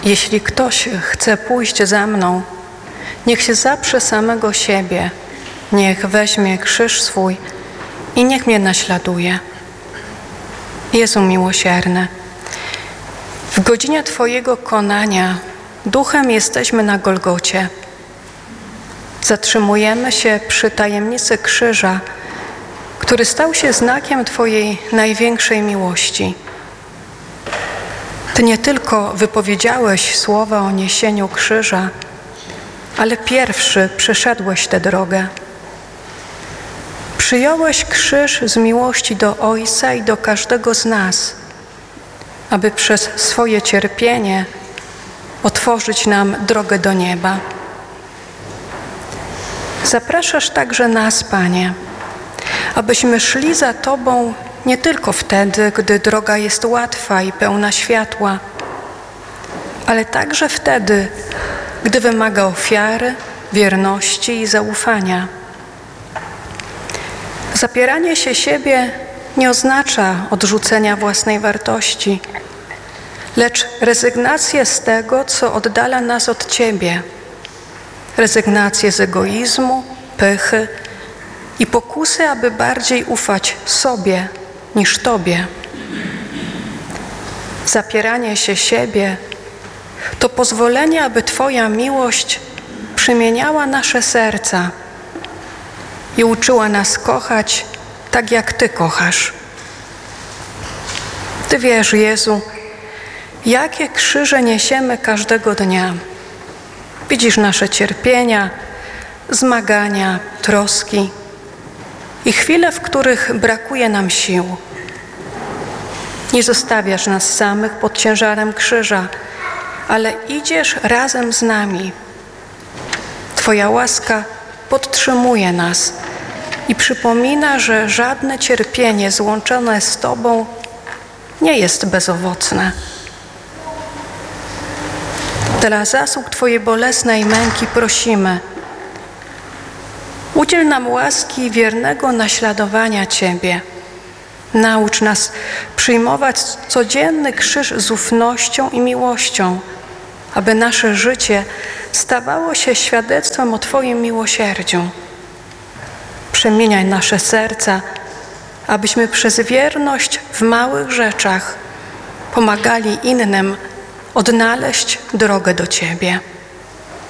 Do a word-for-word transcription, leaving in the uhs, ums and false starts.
Jeśli ktoś chce pójść za mną, niech się zaprze samego siebie, niech weźmie krzyż swój i niech mnie naśladuje. Jezu miłosierny, w godzinie Twojego konania duchem jesteśmy na Golgocie. Zatrzymujemy się przy tajemnicy krzyża, który stał się znakiem Twojej największej miłości. Ty nie tylko wypowiedziałeś słowa o niesieniu krzyża, ale pierwszy przeszedłeś tę drogę. Przyjąłeś krzyż z miłości do Ojca i do każdego z nas, aby przez swoje cierpienie otworzyć nam drogę do nieba. Zapraszasz także nas, Panie, abyśmy szli za Tobą nie tylko wtedy, gdy droga jest łatwa i pełna światła, ale także wtedy, gdy wymaga ofiary, wierności i zaufania. Zapieranie się siebie nie oznacza odrzucenia własnej wartości, lecz rezygnację z tego, co oddala nas od Ciebie. Rezygnację z egoizmu, pychy i pokusy, aby bardziej ufać sobie niż Tobie. Zapieranie się siebie to pozwolenie, aby Twoja miłość przemieniała nasze serca i uczyła nas kochać tak, jak Ty kochasz. Ty wiesz, Jezu, jakie krzyże niesiemy każdego dnia. Widzisz nasze cierpienia, zmagania, troski i chwile, w których brakuje nam sił. Nie zostawiasz nas samych pod ciężarem krzyża, ale idziesz razem z nami. Twoja łaska podtrzymuje nas i przypomina, że żadne cierpienie złączone z Tobą nie jest bezowocne. Dla zasług Twojej bolesnej męki prosimy: udziel nam łaski wiernego naśladowania Ciebie. Naucz nas przyjmować codzienny krzyż z ufnością i miłością, aby nasze życie stawało się świadectwem o Twoim miłosierdziu. Przemieniaj nasze serca, abyśmy przez wierność w małych rzeczach pomagali innym odnaleźć drogę do Ciebie.